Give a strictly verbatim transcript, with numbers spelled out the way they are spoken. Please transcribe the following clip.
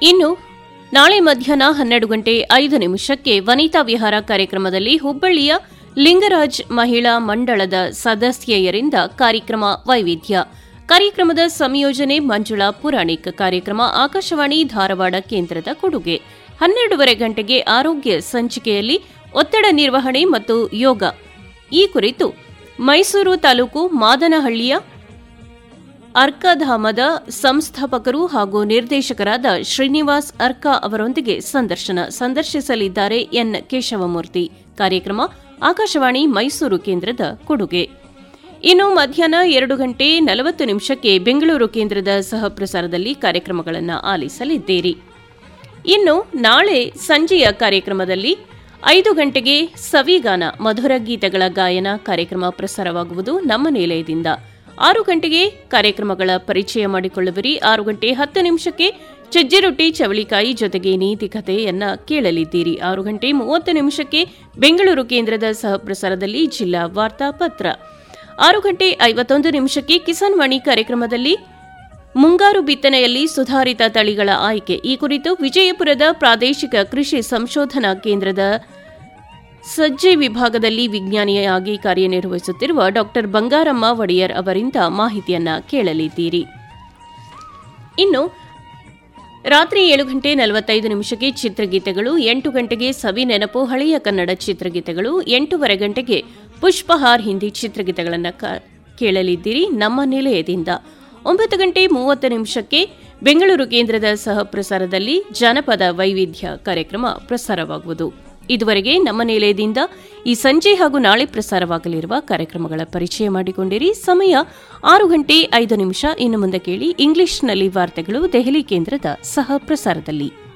ಇನ್ನು ನಾಳೆ ಮಧ್ಯಾಹ್ನ ಹನ್ನೆರಡು ಗಂಟೆ ಐದು ನಿಮಿಷಕ್ಕೆ ವನಿತಾ ವಿಹಾರ ಕಾರ್ಯಕ್ರಮದಲ್ಲಿ ಹುಬ್ಬಳ್ಳಿಯ ಲಿಂಗರಾಜ್ ಮಹಿಳಾ ಮಂಡಳದ ಸದಸ್ಯೆಯರಿಂದ ಕಾರ್ಯಕ್ರಮ ವೈವಿಧ್ಯ. ಕಾರ್ಯಕ್ರಮದ ಸಂಯೋಜನೆ ಮಂಜುಳಾ ಪುರಾಣಿಕ್. ಕಾರ್ಯಕ್ರಮ ಆಕಾಶವಾಣಿ ಧಾರವಾಡ ಕೇಂದ್ರದ ಕೊಡುಗೆ. ಹನ್ನೆರಡೂವರೆ ಗಂಟೆಗೆ ಆರೋಗ್ಯ ಸಂಚಿಕೆಯಲ್ಲಿ ಒತ್ತಡ ನಿರ್ವಹಣೆ ಮತ್ತು ಯೋಗ ಈ ಕುರಿತು ಮೈಸೂರು ತಾಲೂಕು ಮಾದನಹಳ್ಳಿಯ ಅರ್ಕಾಧಾಮದ ಸಂಸ್ಥಾಪಕರು ಹಾಗೂ ನಿರ್ದೇಶಕರಾದ ಶ್ರೀನಿವಾಸ್ ಅರ್ಕಾ ಅವರೊಂದಿಗೆ ಸಂದರ್ಶನ ಸಂದರ್ಶಿಸಲಿದ್ದಾರೆ ಎನ್ ಕೇಶವಮೂರ್ತಿ. ಕಾರ್ಯಕ್ರಮ ಆಕಾಶವಾಣಿ ಮೈಸೂರು ಕೇಂದ್ರದ ಕೊಡುಗೆ. ಇನ್ನು ಮಧ್ಯಾಹ್ನ ಎರಡು ಗಂಟೆ ನಲವತ್ತು ನಿಮಿಷಕ್ಕೆ ಬೆಂಗಳೂರು ಕೇಂದ್ರದ ಸಹಪ್ರಸಾರದಲ್ಲಿ ಕಾರ್ಯಕ್ರಮಗಳನ್ನು ಆಲಿಸಲಿದ್ದೀರಿ. ಇನ್ನು ನಾಳೆ ಸಂಜೆಯ ಕಾರ್ಯಕ್ರಮದಲ್ಲಿ ಐದು ಗಂಟೆಗೆ ಸವಿಗಾನ ಮಧುರ ಗೀತೆಗಳ ಗಾಯನ ಕಾರ್ಯಕ್ರಮ ಪ್ರಸಾರವಾಗುವುದು ನಮ್ಮ ನಿಲಯದಿಂದ. ಆರು ಗಂಟೆಗೆ ಕಾರ್ಯಕ್ರಮಗಳ ಪರಿಚಯ ಮಾಡಿಕೊಳ್ಳುವಿರಿ. ಆರು ಗಂಟೆ ಹತ್ತು ನಿಮಿಷಕ್ಕೆ ಸಜ್ಜಿ ರೊಟ್ಟಿ ಚವಳಿಕಾಯಿ ಜೊತೆಗೆ ನೀತಿ ಕಥೆಯನ್ನ ಕೇಳಲಿದ್ದೀರಿ. ಆರು ಗಂಟೆ ಮೂವತ್ತು ನಿಮಿಷಕ್ಕೆ ಬೆಂಗಳೂರು ಕೇಂದ್ರದ ಸಹಪ್ರಸಾರದಲ್ಲಿ ಜಿಲ್ಲಾ ವಾರ್ತಾಪತ್ರ. ಆರು ಗಂಟೆ ಐವತ್ತೊಂದು ನಿಮಿಷಕ್ಕೆ ಕಿಸಾನ್ ವಾಣಿ ಕಾರ್ಯಕ್ರಮದಲ್ಲಿ ಮುಂಗಾರು ಬಿತ್ತನೆಯಲ್ಲಿ ಸುಧಾರಿತ ತಳಿಗಳ ಆಯ್ಕೆ ಈ ಕುರಿತು ವಿಜಯಪುರದ ಪ್ರಾದೇಶಿಕ ಕೃಷಿ ಸಂಶೋಧನಾ ಕೇಂದ್ರದ ಸಜ್ಜೆ ವಿಭಾಗದಲ್ಲಿ ವಿಜ್ಞಾನಿಯಾಗಿ ಕಾರ್ಯನಿರ್ವಹಿಸುತ್ತಿರುವ ಡಾ ಬಂಗಾರಮ್ಮ ಒಡೆಯರ್ ಅವರಿಂದ ಮಾಹಿತಿಯನ್ನ ಕೇಳಲಿದ್ದೀರಿ. ಇನ್ನು ರಾತ್ರಿ ಏಳು ಗಂಟೆ ನಲವತ್ತೈದು ನಿಮಿಷಕ್ಕೆ ಚಿತ್ರಗೀತೆಗಳು, ಎಂಟು ಗಂಟೆಗೆ ಸವಿ ನೆನಪು ಹಳೆಯ ಕನ್ನಡ ಚಿತ್ರಗೀತೆಗಳು, ಎಂಟೂವರೆ ಗಂಟೆಗೆ ಪುಷ್ಪಹಾರ್ ಹಿಂದಿ ಚಿತ್ರಗೀತೆಗಳನ್ನು ಕೇಳಲಿದ್ದೀರಿ ನಮ್ಮ ನಿಲಯದಿಂದ. ಒಂಬತ್ತು ಗಂಟೆ ಮೂವತ್ತು ನಿಮಿಷಕ್ಕೆ ಬೆಂಗಳೂರು ಕೇಂದ್ರದ ಸಹಪ್ರಸಾರದಲ್ಲಿ ಜಾನಪದ ವೈವಿಧ್ಯ ಕಾರ್ಯಕ್ರಮ ಪ್ರಸಾರವಾಗುವುದು. ಇದುವರೆಗೆ ನಮ್ಮ ನಿಲಯದಿಂದ ಈ ಸಂಜೆ ಹಾಗೂ ನಾಳೆ ಪ್ರಸಾರವಾಗಲಿರುವ ಕಾರ್ಯಕ್ರಮಗಳ ಪರಿಚಯ ಮಾಡಿಕೊಂಡಿರಿ. ಸಮಯ ಆರು ಗಂಟೆ ಐದು ನಿಮಿಷ. ಇನ್ನು ಮುಂದೆ ಕೇಳಿ ಇಂಗ್ಲಿಷ್ನಲ್ಲಿ ವಾರ್ತೆಗಳು ದೆಹಲಿ ಕೇಂದ್ರದ ಸಹ ಪ್ರಸಾರದಲ್ಲಿ.